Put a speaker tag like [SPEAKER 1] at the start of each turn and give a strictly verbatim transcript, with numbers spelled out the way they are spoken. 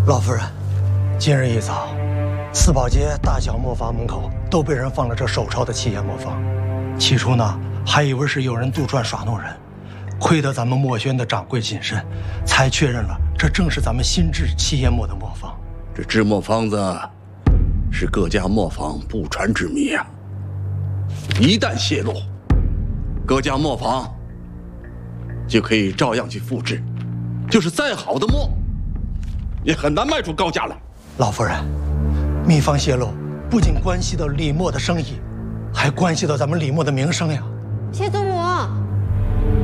[SPEAKER 1] 老夫人，今日一早，四宝街大小磨坊门口都被人放了这手抄的七言磨坊。起初呢，还以为是有人杜撰耍弄人，亏得咱们墨轩的掌柜谨慎，才确认了这正是咱们新制七言磨的磨坊。
[SPEAKER 2] 这制磨方子是各家磨坊不传之秘啊，一旦泄露，各家磨坊就可以照样去复制，就是再好的磨，也很难卖出高价来。
[SPEAKER 1] 老夫人，秘方泄露不仅关系到李墨的生意，还关系到咱们李墨的名声呀。
[SPEAKER 3] 谢祖母。